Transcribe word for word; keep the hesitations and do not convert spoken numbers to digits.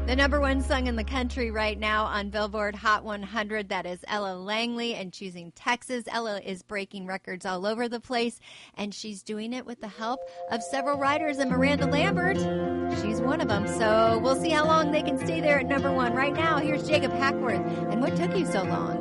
The number one song in the country right now on Billboard Hot one hundred, that is Ella Langley and Choosing Texas. Ella is breaking records all over the place, and she's doing it with the help of several writers, and Miranda Lambert, she's one of them. So we'll see how long they can stay there at number one. Right now, here's Jacob Hackworth, and What Took You So Long?